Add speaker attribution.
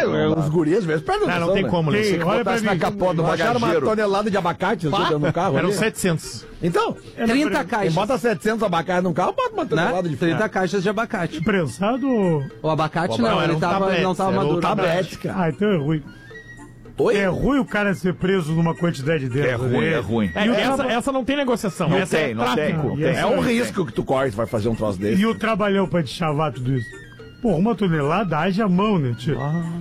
Speaker 1: os guris, mesmo,
Speaker 2: não tem como, né?
Speaker 3: Sim, olha pra
Speaker 1: botasse
Speaker 3: mim.
Speaker 1: na capota do
Speaker 4: Baixaram
Speaker 1: bagageiro.
Speaker 4: uma tonelada de abacate dentro do carro.
Speaker 2: Eram
Speaker 4: ali.
Speaker 2: 700.
Speaker 1: Então,
Speaker 5: 30
Speaker 4: Quem
Speaker 5: caixas.
Speaker 1: bota 700 abacate num carro, bota uma tonelada
Speaker 5: Né?
Speaker 1: de
Speaker 5: 30 caixas de abacate.
Speaker 3: Prensado ou...
Speaker 5: O abacate
Speaker 2: Não,
Speaker 5: não,
Speaker 2: era
Speaker 5: ele
Speaker 2: um
Speaker 5: tava,
Speaker 2: tablete,
Speaker 5: não tava
Speaker 2: era um
Speaker 5: maduro.
Speaker 1: tablete, cara.
Speaker 3: Ah, então é ruim.
Speaker 1: Oi?
Speaker 3: É ruim o cara ser preso numa quantidade dessa.
Speaker 4: É ruim,
Speaker 3: né?
Speaker 4: é ruim.
Speaker 2: É,
Speaker 3: E o
Speaker 2: essa não tem negociação.
Speaker 4: Não
Speaker 2: essa
Speaker 4: tem,
Speaker 2: é
Speaker 4: não tem.
Speaker 2: tráfico.
Speaker 4: Não
Speaker 3: E
Speaker 4: tem.
Speaker 3: essa
Speaker 1: É um
Speaker 4: Não tem.
Speaker 1: risco que tu corre, tu vai fazer um troço desse.
Speaker 3: E o trabalhão pra te chavar tudo isso. Pô, uma tonelada, haja mão, né, tio?